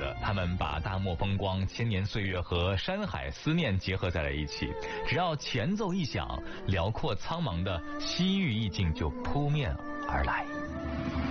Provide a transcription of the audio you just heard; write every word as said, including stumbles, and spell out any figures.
的，他们把大漠风光、千年岁月和山海思念结合在了一起。只要前奏一响，辽阔苍茫的西域意境就扑面而来。